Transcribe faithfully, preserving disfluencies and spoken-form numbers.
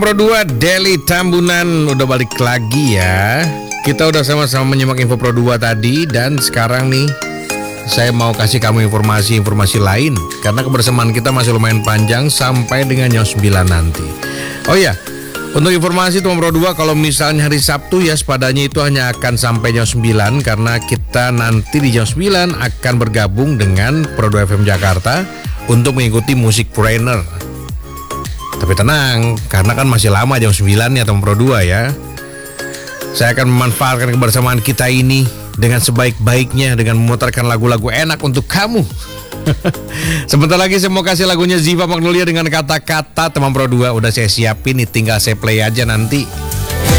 Pro dua Deli Tambunan udah balik lagi ya. Kita udah sama-sama menyimak info Pro dua tadi. Dan sekarang nih saya mau kasih kamu informasi-informasi lain, karena kebersamaan kita masih lumayan panjang sampai dengan jam sembilan nanti. Oh iya, untuk informasi teman Pro dua, kalau misalnya hari Sabtu ya sepadanya itu hanya akan sampai jam sembilan, karena kita nanti di jam sembilan akan bergabung dengan Pro dua F M Jakarta untuk mengikuti Music Trainer. Tapi tenang, karena kan masih lama jam sembilan ya teman Pro dua ya. Saya akan memanfaatkan kebersamaan kita ini dengan sebaik-baiknya dengan memutarkan lagu-lagu enak untuk kamu. Sebentar lagi saya mau kasih lagunya Ziva Magnolia dengan kata-kata teman Pro dua. Udah saya siapin nih, tinggal saya play aja nanti.